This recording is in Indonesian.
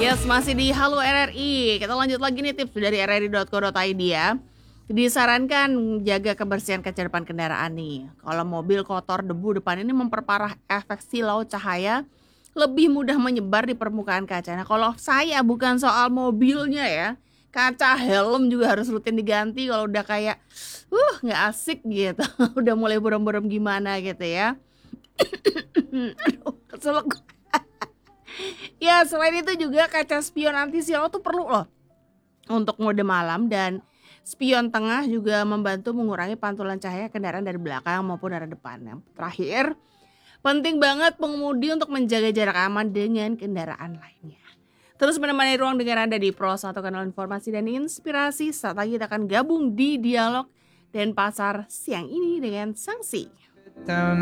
Yes, masih di Halo RRI. Kita lanjut lagi nih tips dari rri.co.id ya. Disarankan jaga kebersihan kaca depan kendaraan nih. Kalau mobil kotor, debu depan ini memperparah efek silau cahaya, lebih mudah menyebar di permukaan kaca. Nah, kalau saya bukan soal mobilnya ya, kaca helm juga harus rutin diganti kalau udah kayak nggak asik gitu. Udah mulai buram-buram gimana gitu ya. Aduh, kesel gue. Ya, selain itu juga kaca spion anti silau tuh perlu loh untuk mode malam, dan spion tengah juga membantu mengurangi pantulan cahaya kendaraan dari belakang maupun dari depan. Yang terakhir, penting banget pengemudi untuk menjaga jarak aman dengan kendaraan lainnya. Terus menemani ruang dengar Anda di Pro, satu kanal informasi dan inspirasi. Saat lagi kita akan gabung di Dialog dan Pasar siang ini dengan Sanksi.